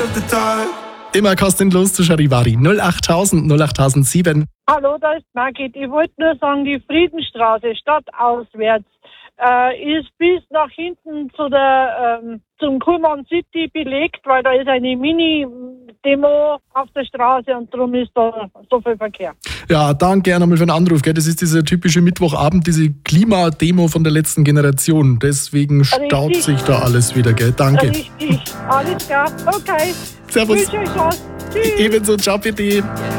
Immer kostenlos zu Charivari. 08000 08007. Hallo, da ist Margit. Ich wollte nur sagen, die Friedenstraße stadtauswärts ist bis nach hinten zum Kuhlmann City belegt, weil da ist eine Mini-Demo auf der Straße und darum ist da so viel Verkehr. Ja, danke nochmal für den Anruf. Gell? Das ist dieser typische Mittwochabend, diese Klimademo von der letzten Generation. Deswegen staut sich da alles wieder. Gell? Danke. Richtig, alles klar. Okay. Servus. Ich wünsche euch was. Tschüss. Ebenso, ciao bitte.